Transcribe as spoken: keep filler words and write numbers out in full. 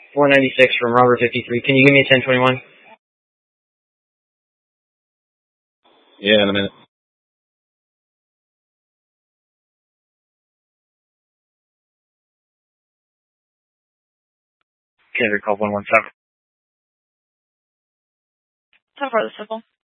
four ninety-six from Robert fifty-three. Can you give me a ten twenty-one? Yeah, in a minute. Kendrick call one one seven. So far, the civil.